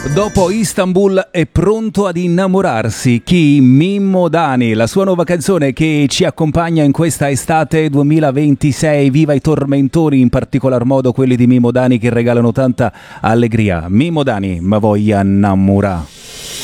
Dopo Istanbul è pronto ad innamorarsi. Chi? Mimmo Dani, la sua nuova canzone che ci accompagna in questa estate 2026. Viva i tormentori, in particolar modo quelli di Mimmo Dani che regalano tanta allegria. Mimmo Dani, ma voglia innamorare.